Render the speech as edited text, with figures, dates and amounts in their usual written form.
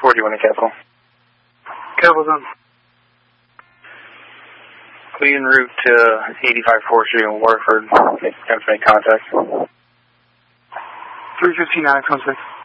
you want to Capital? Capital done. Be en route to 85 4th Street in Warford. Make contact. 359 contact.